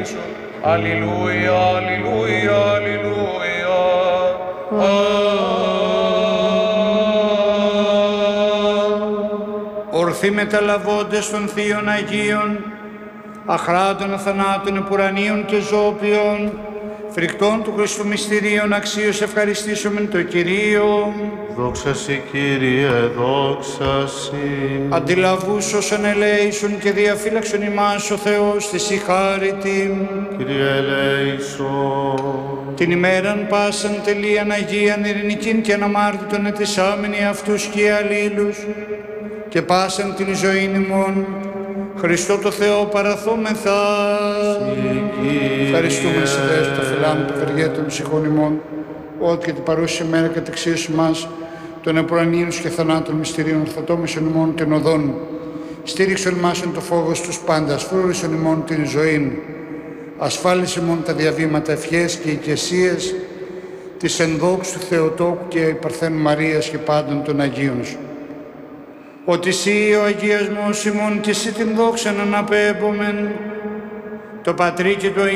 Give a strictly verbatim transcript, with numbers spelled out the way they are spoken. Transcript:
σου. Αλληλούια, αλληλούια, αλληλούια. Ορθοί μεταλαβώντες των Θείων Αγίων, αχράτων αθανάτων επουρανίων και ζώπιων, φρικτών του Χριστού μυστηρίων, αξίως ευχαριστήσουμε το Κυρίο. Δόξα Συ, Κύριε, δόξα Συ. Αντιλαβούς όσων ελέησον και διαφύλαξον ημάς ο Θεός της η χάρητη. Κύριε ελέησον. Την ημέραν πάσαν τελείαν Αγίαν ειρηνικήν και αναμάρτητον ετισάμενοι αυτούς και αλλήλους και πάσαν την ζωήν ημών. Χριστό το Θεό παραθόμεθα. Ευχαριστούμε σε Δεός τα φυλάμε το βεργέ των ψυχών ημών, ότι και την παρούση μέρα κατεξίωση μας των επουρανίων και θανάτων μυστηρίων ορθοτόμησον ημών την οδόν. Στήριξον ημάσον το φόβος τους πάντα, ασφρούρισον ημών την ζωήν. Ασφάλισε ημών τα διαβήματα ευχές και οικεσίες της ενδόξου Θεοτόκου και Παρθένου Μαρίας και πάντων των Αγίων σου. Ότι Συ ο αγιασμός ημών και Συ την δόξαν αναπέμπομεν, το Πατρί και το